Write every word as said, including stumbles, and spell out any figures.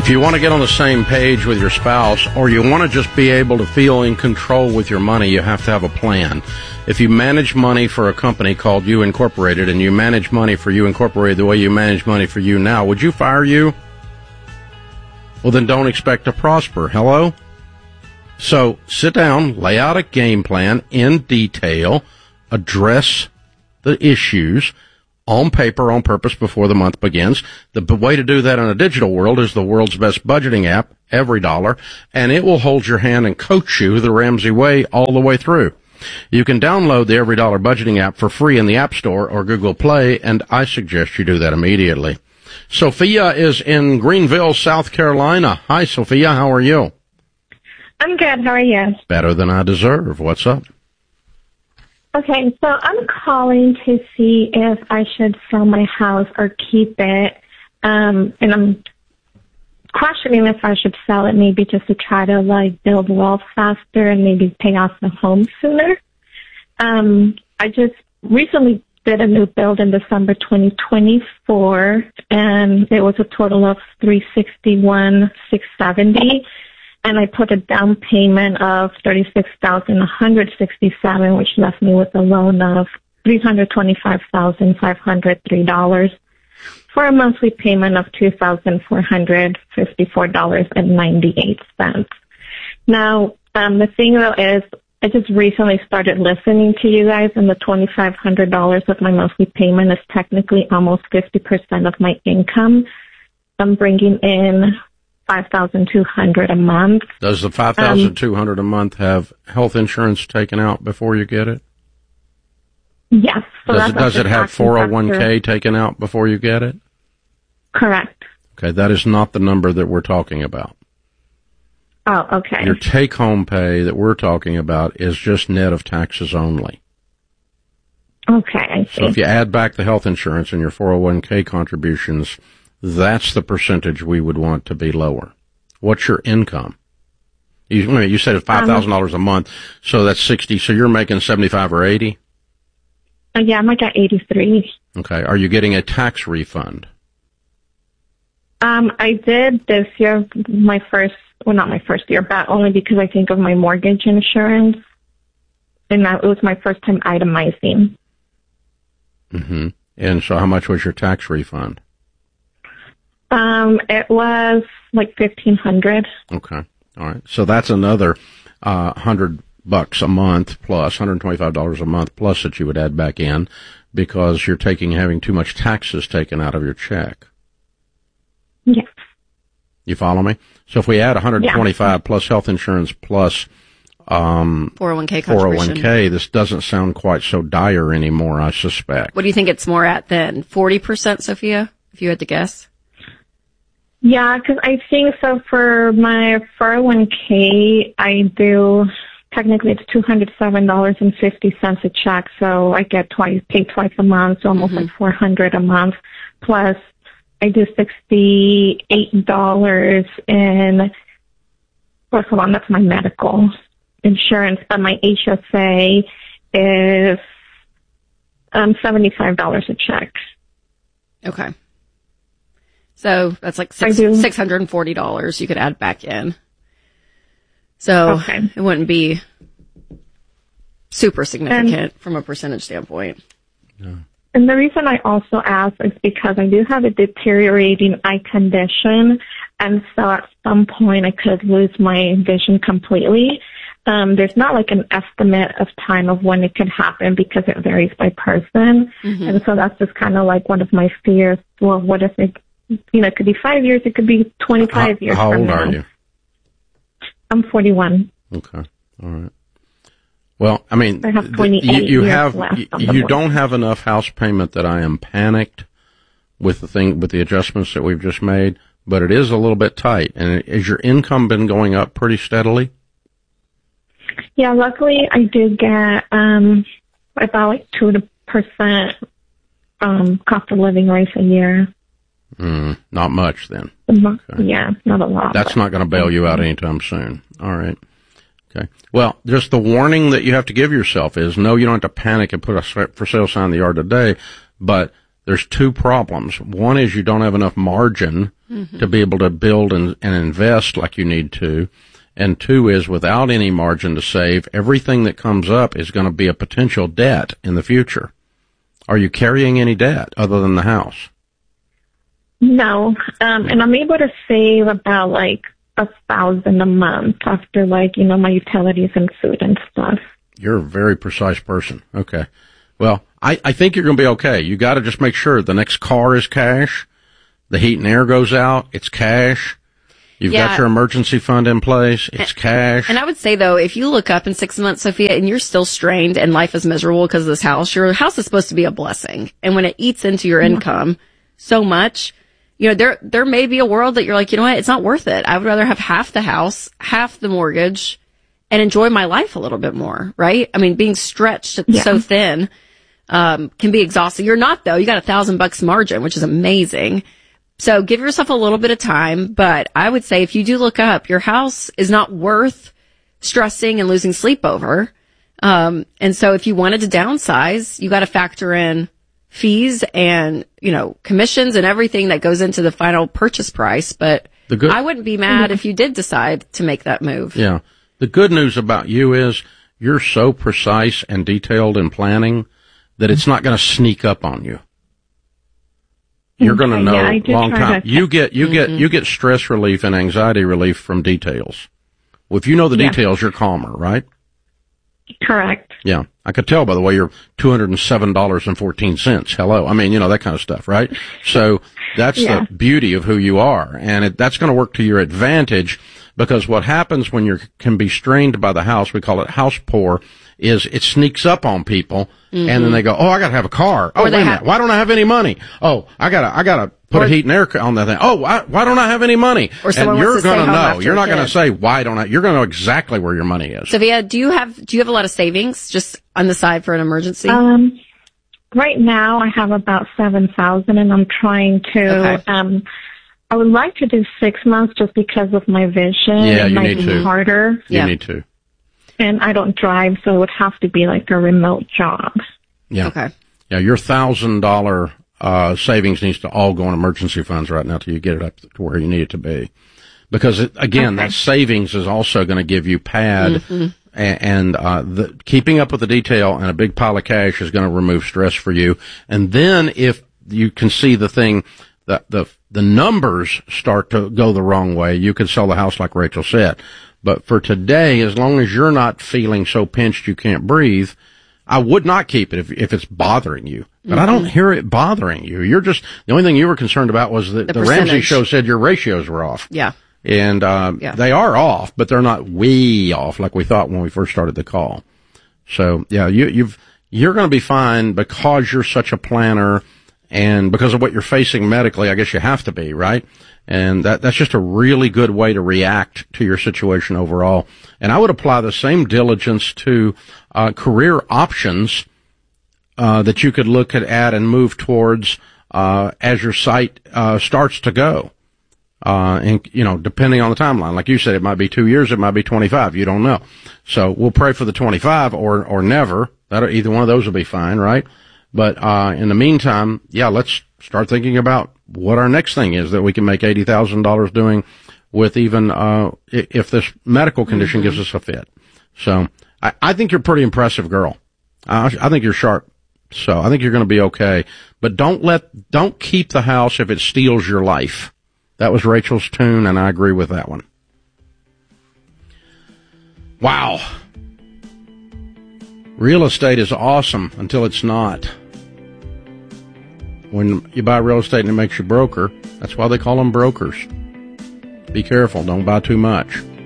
If you want to get on the same page with your spouse, or you want to just be able to feel in control with your money, you have to have a plan. If you manage money for a company called You Incorporated, and you manage money for You Incorporated the way you manage money for you now, would you fire you? Well, then don't expect to prosper. Hello? So sit down, lay out a game plan in detail, address the issues on paper, on purpose, before the month begins. The b- way to do that in a digital world is the world's best budgeting app, Every Dollar, and it will hold your hand and coach you the Ramsey way all the way through. You can download the Every Dollar budgeting app for free in the App Store or Google Play, and I suggest you do that immediately. Sophia is in Greenville, South Carolina. Hi, Sophia. How are you? I'm good. How are you? Better than I deserve. What's up? Okay, so I'm calling to see if I should sell my house or keep it. Um, and I'm questioning if I should sell it, maybe just to try to, like, build wealth faster and maybe pay off the home sooner. Um, I just recently did a new build in December twenty twenty-four, and it was a total of three hundred sixty-one thousand six hundred seventy dollars. And I put a down payment of thirty-six thousand one hundred sixty-seven dollars, which left me with a loan of three hundred twenty-five thousand five hundred three dollars for a monthly payment of two thousand four hundred fifty-four dollars and ninety-eight cents. Now, um, the thing though is, I just recently started listening to you guys, and the twenty-five hundred dollars of my monthly payment is technically almost fifty percent of my income. I'm bringing in five thousand two hundred dollars a month. Does the five thousand two hundred dollars um, a month have health insurance taken out before you get it? Yes. So does it, does it have four oh one k taken out before you get it? Correct. Okay, that is not the number that we're talking about. Oh, okay. Your take-home pay that we're talking about is just net of taxes only. Okay, I see. So if you add back the health insurance and your four oh one k contributions, that's the percentage we would want to be lower. What's your income? You, you said it's five thousand dollars um, a month, so that's sixty. So you're making seventy-five or eighty? Uh, yeah, I'm like at eighty-three. Okay. Are you getting a tax refund? Um, I did this year, my first, well, not my first year, but only because I think of my mortgage insurance, and that it was my first time itemizing. Mm-hmm. And so how much was your tax refund? Um, it was like fifteen hundred. Okay. All right. So that's another, uh, hundred bucks a month plus, one hundred twenty-five dollars a month plus that you would add back in because you're taking, having too much taxes taken out of your check. Yes. You follow me? So if we add one hundred twenty-five yeah. plus health insurance plus, um, four oh one k contribution. four oh one k, this doesn't sound quite so dire anymore, I suspect. What do you think it's more at then? forty percent, Sophia, if you had to guess? Yeah, because I think so for my four oh one k, I do, technically it's two hundred seven dollars and fifty cents a check, so I get twice, paid twice a month, so almost mm-hmm. like four hundred dollars a month. Plus, I do sixty-eight dollars in, well, hold on, that's my medical insurance, but my H S A is um, seventy-five dollars a check. Okay. So that's like six, six hundred forty dollars you could add back in. So okay. It wouldn't be super significant and, from a percentage standpoint. No. And the reason I also ask is because I do have a deteriorating eye condition, and so at some point I could lose my vision completely. Um, there's not like an estimate of time of when it could happen because it varies by person. Mm-hmm. And so that's just kind of like one of my fears. Well, what if it, you know, it could be five years, it could be twenty-five how, years how from old now. Are you? I'm forty-one. Okay. All right. Well, I mean, I have twenty-eight you, you years have, left you, on the you board. don't have enough house payment that I am panicked with the thing, with the adjustments that we've just made, but it is a little bit tight. And has your income been going up pretty steadily? Yeah, luckily I did get, um, about like two percent, um, cost of living raise a year. Mm, not much then. Okay. Yeah, not a lot. That's not going to bail you out anytime soon. All right. Okay. Well, just the warning that you have to give yourself is, no, you don't have to panic and put a for sale sign in the yard today, but there's two problems. One is you don't have enough margin mm-hmm. to be able to build and, and invest like you need to. And two is without any margin to save, everything that comes up is going to be a potential debt in the future. Are you carrying any debt other than the house? No. Um, and I'm able to save about like a thousand a month after like, you know, my utilities and food and stuff. You're a very precise person. Okay. Well, I, I think you're going to be okay. You got to just make sure the next car is cash. The heat and air goes out. It's cash. You've yeah. got your emergency fund in place. It's and, cash. And I would say, though, if you look up in six months, Sophia, and you're still strained and life is miserable because of this house, your house is supposed to be a blessing. And when it eats into your yeah. income so much, you know, there there may be a world that you're like, you know what, it's not worth it. I would rather have half the house, half the mortgage, and enjoy my life a little bit more, right? I mean, being stretched yeah. so thin um can be exhausting. You're not, though. You got a thousand bucks margin, which is amazing. So give yourself a little bit of time, but I would say if you do look up, your house is not worth stressing and losing sleep over. Um, and so if you wanted to downsize, you got to factor in fees and, you know, commissions and everything that goes into the final purchase price. But the good, I wouldn't be mad mm-hmm. if you did decide to make that move. Yeah. The good news about you is you're so precise and detailed in planning that it's not going to sneak up on you. You're going to know a yeah, long time. To... You get, you mm-hmm. get, you get stress relief and anxiety relief from details. Well, if you know the yeah. details, you're calmer, right? Correct. Yeah. I could tell by the way you're two hundred seven dollars and fourteen cents. Hello. I mean, you know, that kind of stuff, right? So that's yeah. the beauty of who you are. And it, that's going to work to your advantage because what happens when you can be strained by the house, we call it house poor, is it sneaks up on people mm-hmm. and then they go, oh, I got to have a car. Oh, wait a minute. Why don't I have any money? Oh, I got to, I got to put or, a heat and air on that thing. Oh, why, why don't I have any money? Or and you're going to know. You're not going to say, why don't I? You're going to know exactly where your money is. Sophia, do you have, do you have a lot of savings just on the side for an emergency? Um, right now I have about seven thousand and I'm trying to, okay. um, I would like to do six months just because of my vision. Yeah, it you might need be to. harder. You yeah. need to. And I don't drive, so it would have to be like a remote job. Yeah. Okay. Yeah, your thousand dollar uh savings needs to all go in emergency funds right now till you get it up to where you need it to be. Because it, again, okay. that savings is also going to give you pad mm-hmm. and, and uh the keeping up with the detail and a big pile of cash is going to remove stress for you. And then if you can see the thing that the the numbers start to go the wrong way, you could sell the house like Rachel said. But for today, as long as you're not feeling so pinched you can't breathe, I would not keep it if, if it's bothering you. But mm-hmm. I don't hear it bothering you. You're just, the only thing you were concerned about was that the, the Ramsey show said your ratios were off. Yeah. And, uh, yeah. they are off, but they're not way off like we thought when we first started the call. So, yeah, you, you've, you're going to be fine because you're such a planner and because of what you're facing medically. I guess you have to be, right? And that, that's just a really good way to react to your situation overall. And I would apply the same diligence to, uh, career options, uh, that you could look at, at and move towards, uh, as your site, uh, starts to go. Uh, and, you know, depending on the timeline. Like you said, it might be two years, it might be twenty-five. You don't know. So we'll pray for the twenty-five or, or never. That, either one of those will be fine, right? But, uh, in the meantime, yeah, let's start thinking about what our next thing is that we can make eighty thousand dollars doing with even, uh, if this medical condition mm-hmm. gives us a fit. So I, I think you're a pretty impressive girl. I, I think you're sharp. So I think you're going to be okay, but don't let, don't keep the house if it steals your life. That was Rachel's tune and I agree with that one. Wow. Real estate is awesome until it's not. When you buy real estate and it makes you broker, that's why they call them brokers. Be careful. Don't buy too much.